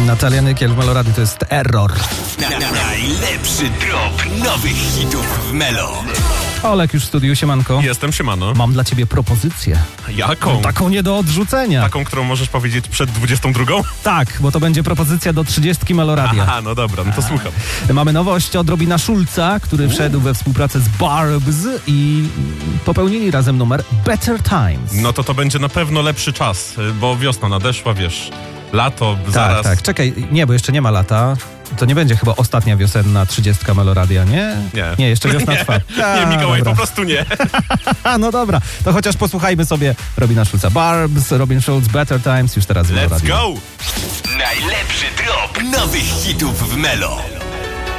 Natalia Nykiel w Meloradio, to jest Error. Najlepszy drop nowych hitów w Melo. Olek już w studiu, siemanko. Jestem, siemano. Mam dla ciebie propozycję. Jaką? Taką nie do odrzucenia. Taką, którą możesz powiedzieć przed 22? Tak, bo to będzie propozycja do 30 Meloradia. Aha, no dobra, no to słucham. Mamy nowość od Robina Schulza, który wszedł we współpracę z Barbz i popełnili razem numer Better Times. No to będzie na pewno lepszy czas, bo wiosna nadeszła, wiesz, lato, zaraz. Tak, czekaj, nie, bo jeszcze nie ma lata. To nie będzie chyba ostatnia wiosenna 30 Meloradia, nie? Nie. Nie, jeszcze wiosna trwa. Nie, Mikołaj, dobra. po prostu nie. No dobra, to chociaż posłuchajmy sobie Robina Schulza. Barbz, Robin Schulz, Better Times, już teraz w Let's Meloradio. go! Najlepszy drop nowych hitów w Melo.